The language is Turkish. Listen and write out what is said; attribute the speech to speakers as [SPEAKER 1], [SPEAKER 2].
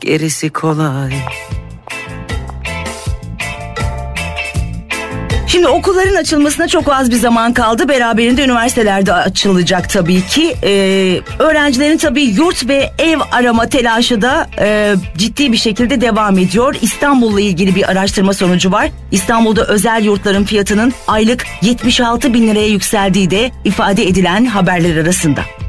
[SPEAKER 1] gerisi kolay.
[SPEAKER 2] Şimdi okulların açılmasına çok az bir zaman kaldı. Beraberinde üniversitelerde açılacak tabii ki. Öğrencilerin tabii yurt ve ev arama telaşı da ciddi bir şekilde devam ediyor. İstanbul'la ilgili bir araştırma sonucu var. İstanbul'da özel yurtların fiyatının aylık 76 bin liraya yükseldiği de ifade edilen haberler arasında.